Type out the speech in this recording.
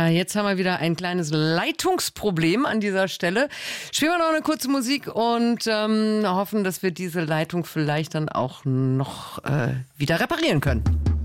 Ja, jetzt haben wir wieder ein kleines Leitungsproblem an dieser Stelle. Spielen wir noch eine kurze Musik und hoffen, dass wir diese Leitung vielleicht dann auch noch wieder reparieren können.